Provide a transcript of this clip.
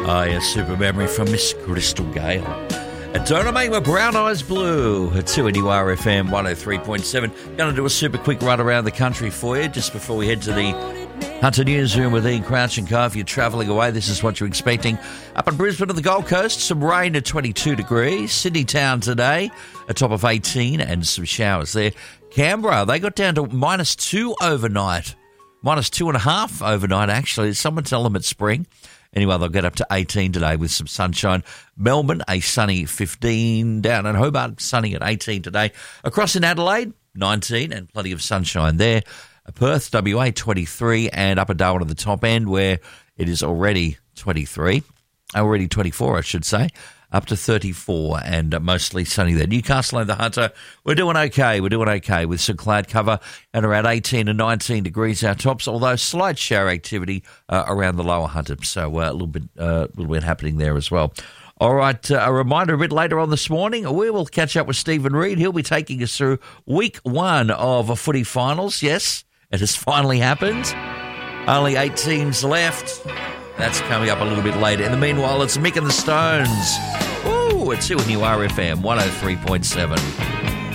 Oh, yeah, super memory from Miss Crystal Gale. Don't make my brown eyes blue at 2NURFM 103.7. Going to do a super quick run around the country for you just before we head to the Hunter Newsroom with Ian Crouch and Co. If you're travelling away, this is what you're expecting. Up in Brisbane and the Gold Coast, some rain at 22 degrees. Sydney town today, a top of 18 and some showers there. Canberra, they got down to -2 overnight. -2.5 overnight, actually. Someone tell them it's spring. Anyway, they'll get up to 18 today with some sunshine. Melbourne, a sunny 15. Down in Hobart, sunny at 18 today. Across in Adelaide, 19 and plenty of sunshine there. Perth, WA, 23, and Upper Darwin at the top end where it is already 23. Already 24, I should say. Up to 34 and mostly sunny there. Newcastle and the Hunter, we're doing okay. We're doing okay with some cloud cover and around 18 and 19 degrees our tops, although slight shower activity around the lower Hunter. So a little bit happening there as well. All right, a reminder a bit later on this morning, we will catch up with Stephen Reid. He'll be taking us through week 1 of a footy finals. Yes, it has finally happened. Only 8 teams left. That's coming up a little bit later. In the meanwhile, it's Mick and the Stones. Ooh, it's 2NURFM 103.7.